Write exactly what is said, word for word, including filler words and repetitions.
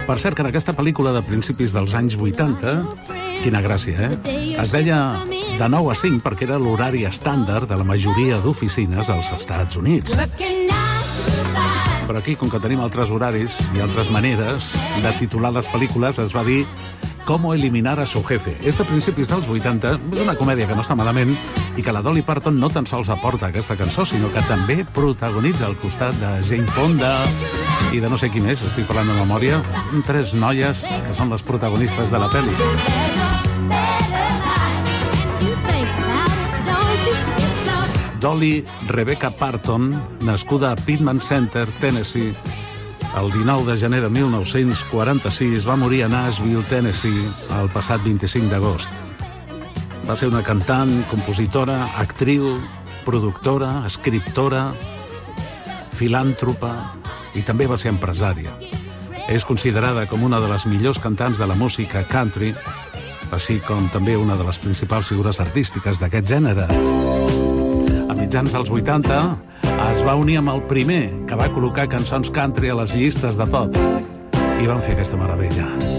Per cert, que en aquesta pel·lícula de principis dels anys vuitanta, quina gràcia, eh? Es deia de nou a cinc perquè era l'horari estàndard de la majoria d'oficines als Estats Units. Però aquí, com que tenim altres horaris i altres maneres de titular les pel·lícules, es va dir Cómo eliminar a su jefe. És de principis dels vuitanta, és una comèdia que no està malament i que la Dolly Parton no tan sols aporta aquesta cançó, sinó que també protagonitza al costat de Jane Fonda i de no sé qui més, estic parlant de memòria, tres noies que són les protagonistes de la pel·li. Dolly Rebecca Parton, nascuda a Pittman Center, Tennessee, el dinou de gener de mil nou-cents quaranta-sis, va morir a Nashville, Tennessee, el passat vint-i-cinc d'agost. Va ser una cantant, compositora, actriu, productora, escriptora, filàntropa i també va ser empresària. És considerada com una de les millors cantants de la música country, així com també una de les principals figures artístiques d'aquest gènere. A mitjans dels vuitanta es va unir amb el primer que va col·locar cançons country a les llistes de pop i van fer aquesta meravella.